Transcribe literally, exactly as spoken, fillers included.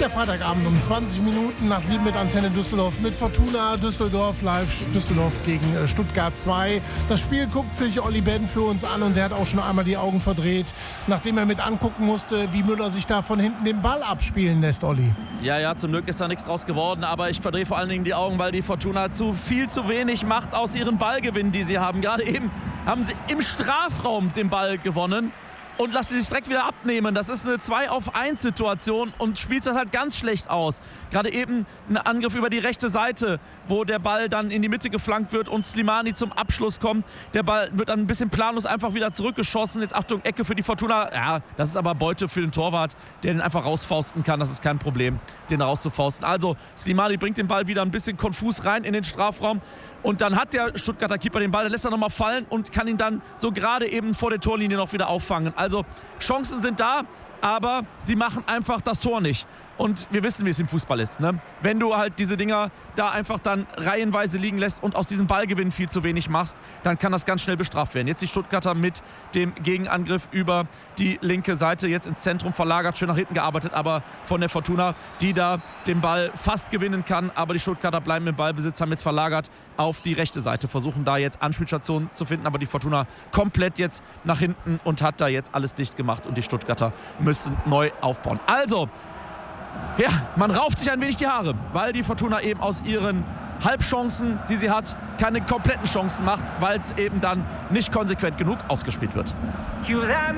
der Freitagabend um zwanzig Minuten nach sieben mit Antenne Düsseldorf mit Fortuna Düsseldorf live. Düsseldorf gegen äh, Stuttgart zwei. Das Spiel guckt sich Olli Ben für uns an und der hat auch schon einmal die Augen verdreht, nachdem er mit angucken musste, wie Müller sich da von hinten den Ball abspielen lässt, Olli. Ja, ja, zum Glück ist da nichts draus geworden, aber ich verdrehe vor allen Dingen die Augen, weil die Fortuna zu viel zu wenig macht aus ihren Ballgewinnen, die sie haben. Gerade eben haben sie im Strafraum den Ball gewonnen und lassen sie sich direkt wieder abnehmen. Das ist eine zwei auf eins Situation und spielt das halt ganz schlecht aus. Gerade eben ein Angriff über die rechte Seite, wo der Ball dann in die Mitte geflankt wird und Slimani zum Abschluss kommt. Der Ball wird dann ein bisschen planlos einfach wieder zurückgeschossen. Jetzt Achtung, Ecke für die Fortuna. Ja, das ist aber Beute für den Torwart, der den einfach rausfausten kann. Das ist kein Problem, den rauszufausten. Also Slimani bringt den Ball wieder ein bisschen konfus rein in den Strafraum. Und dann hat der Stuttgarter Keeper den Ball, der lässt er nochmal fallen und kann ihn dann so gerade eben vor der Torlinie noch wieder auffangen. Also Chancen sind da, aber sie machen einfach das Tor nicht. Und wir wissen, wie es im Fußball ist, ne? Wenn du halt diese Dinger da einfach dann reihenweise liegen lässt und aus diesem Ballgewinn viel zu wenig machst, dann kann das ganz schnell bestraft werden. Jetzt die Stuttgarter mit dem Gegenangriff über die linke Seite, jetzt ins Zentrum verlagert, schön nach hinten gearbeitet, aber von der Fortuna, die da den Ball fast gewinnen kann. Aber die Stuttgarter bleiben im Ballbesitz, haben jetzt verlagert auf die rechte Seite, versuchen da jetzt Anspielstationen zu finden, aber die Fortuna komplett jetzt nach hinten und hat da jetzt alles dicht gemacht und die Stuttgarter müssen neu aufbauen. Also, ja, man rauft sich ein wenig die Haare, weil die Fortuna eben aus ihren Halbchancen, die sie hat, keine kompletten Chancen macht, weil es eben dann nicht konsequent genug ausgespielt wird.